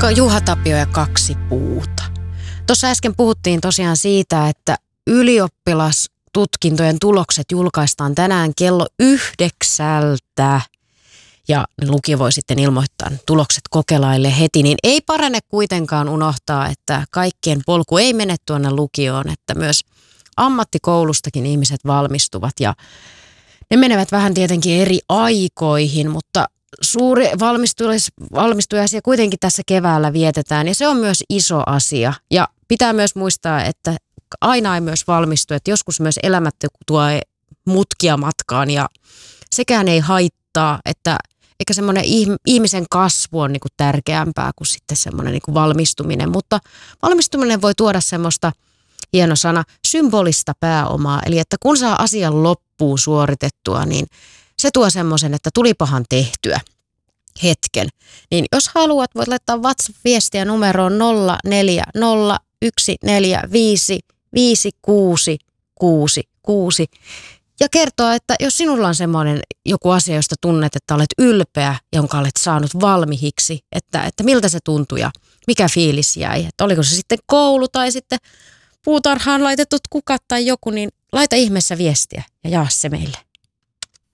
Juha Tapio ja kaksi puuta. Tuossa äsken puhuttiin tosiaan siitä, että ylioppilastutkintojen tulokset julkaistaan tänään kello 9. Ja lukio voi sitten ilmoittaa tulokset kokelaille heti, niin ei parane kuitenkaan unohtaa, että kaikkien polku ei mene tuonne lukioon, että myös ammattikoulustakin ihmiset valmistuvat ja ne menevät vähän tietenkin eri aikoihin, mutta suuri valmistujaisia kuitenkin tässä keväällä vietetään ja se on myös iso asia ja pitää myös muistaa, että aina ei myös valmistu, että joskus myös elämät tuo mutkia matkaan ja sekään ei haittaa, että eikä semmoinen ihmisen kasvu on niin kuin tärkeämpää kuin sitten semmoinen niin kuin valmistuminen, mutta valmistuminen voi tuoda semmoista, hieno sana, symbolista pääomaa, eli että kun saa asian loppuun suoritettua, niin se tuo semmoisen, että tulipahan tehtyä hetken. Niin jos haluat, voit laittaa WhatsApp-viestiä numeroon 0401455666 ja kertoa, että jos sinulla on semmoinen joku asia, josta tunnet, että olet ylpeä, jonka olet saanut valmiiksi, että miltä se tuntui ja mikä fiilis jäi. Että oliko se sitten koulu tai sitten puutarhaan laitetut kukat tai joku, niin laita ihmeessä viestiä ja jaa se meille.